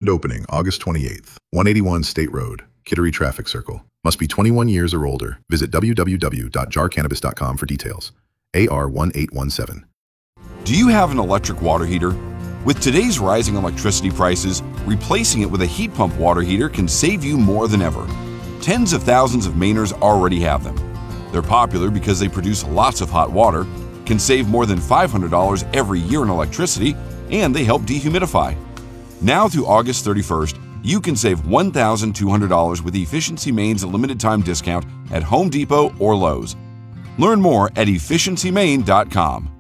opening August 28th, 181 State Road, Kittery Traffic Circle. Must be 21 years or older. Visit www.jarcannabis.com for details. AR1817. Do you have an electric water heater? With today's rising electricity prices, replacing it with a heat pump water heater can save you more than ever. Tens of thousands of Mainers already have them. They're popular because they produce lots of hot water, can save more than $500 every year in electricity, and they help dehumidify. Now through August 31st, you can save $1,200 with Efficiency Maine's limited time discount at Home Depot or Lowe's. Learn more at efficiencymaine.com.